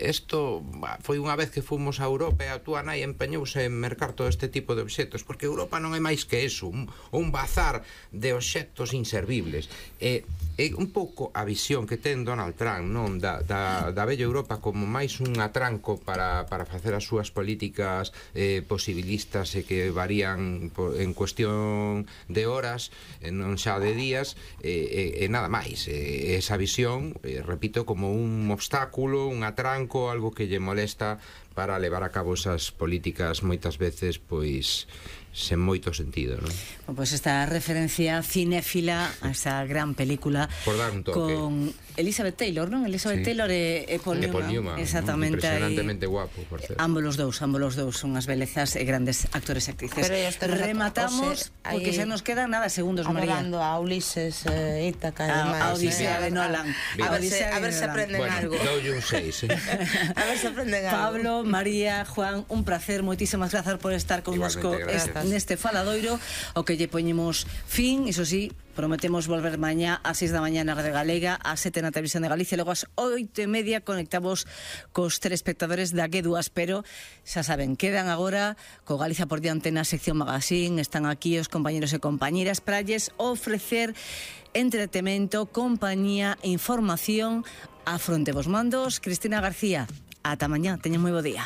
isto foi unha vez que fomos a Europa e a túa nai empeñouse en mercar todo este tipo de obxetos, porque Europa non é máis que eso, un bazar de obxetos inservibles. É un pouco a visión que ten Donald Trump, non, da bella Europa como máis un atranco para facer as súas políticas posibilistas e que varían en cuestión de horas, non xa de días, e nada máis. Esa visión, repito, como un obstáculo, un atranco, algo que lle molesta para levar a cabo esas políticas moitas veces, pois, sen moito sentido, non? Pois esta referencia cinéfila a esa gran película por dar un toque con Elizabeth Taylor, non? Elizabeth Taylor e Paul Newman, exactamente, impresionantemente guapo, por certo. Ambos los dous son unhas belezas e grandes actores e actrices. Rematamos porque se nos quedan nada segundos, María. Hablando a Ulises, Ítaca e demais. A Odisea de Nolan. A ver se aprenden algo. Doulle un 6, A ver se aprenden algo. Pablo, María, Juan, un placer, moitísimas grazas por estar connosco neste faladoiro, o que lle poñemos fin, iso sí, prometemos volver mañá a 6 da mañá na Radio Galega, a 7 na Televisión de Galicia, logo as 8:30 conectamos cos telespectadores da G2, pero xa saben, quedan agora co Galicia por diante na sección magazine, están aquí os compañeros e compañeras para lles ofrecer entretemento, compañía e información a fronte vos mandos. Cristina García, ata mañá, teñen moi bo día.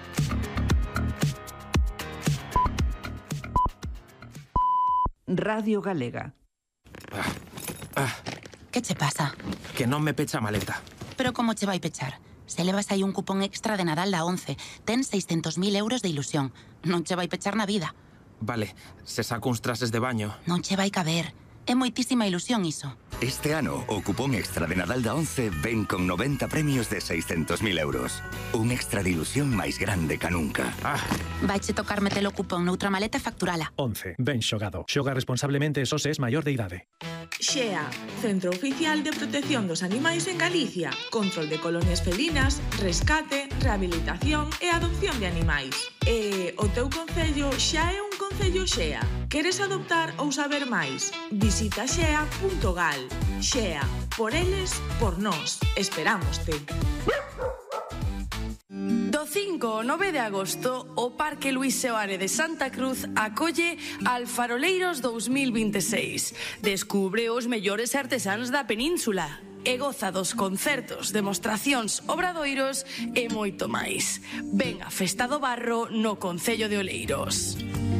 Radio Galega. Que che pasa? Que non me pecha a maleta. Pero como che vai pechar? Se levas aí un cupón extra de Nadal da 11, ten 600.000 euros de ilusión. Non che vai pechar na vida. Vale, se saco uns trases de baño. Non che vai caber. É moitísima ilusión iso. Este ano, o cupón extra de Nadal da 11 ven con 90 premios de 600.000 euros. Un extra de ilusión máis grande ca nunca. Vaiche tocar metelo o cupón noutra maleta e facturala. 11. Ben xogado. Xoga responsablemente e só se es maior de idade. XEA, Centro Oficial de Protección dos Animais en Galicia. Control de colonias felinas, rescate, rehabilitación e adopción de animais. E o teu concello xa é un concello XEA. Queres adoptar ou saber máis? Visita xea.gal. XEA, por eles, por nós. Esperámoste. Do 5 ao 9 de agosto, o Parque Luís Seoane de Santa Cruz acolle Alfaroleiros 2026. Descubre os mellores artesáns da península e goza dos concertos, demostracións, obradoiros e moito máis. Ven a Festa do Barro no Concello de Oleiros.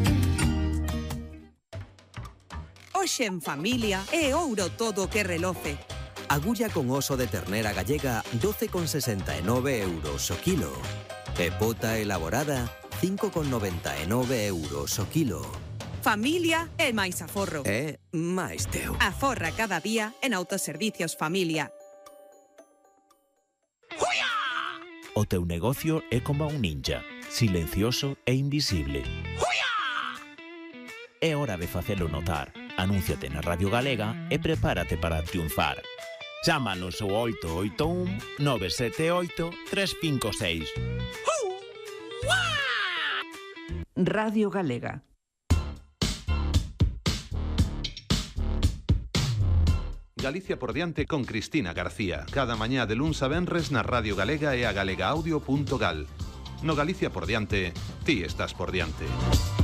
Hoxe en familia é ouro todo o que reloce. Agulla con oso de ternera gallega 12,69 euros o kilo. E pota elaborada 5,99 euros o kilo. Familia é máis aforro. É máis teu. Aforra cada día en Autoservicios Familia. O teu negocio é como un ninja, silencioso e invisible. É hora de facelo notar. Anúnciate na Radio Galega e prepárate para triunfar. Chámanos ao 881 978 356. Radio Galega. Galicia por diante con Cristina García. Cada mañá de luns a venres na Radio Galega e a galegaaudio.gal. No Galicia por diante, ti estás por diante.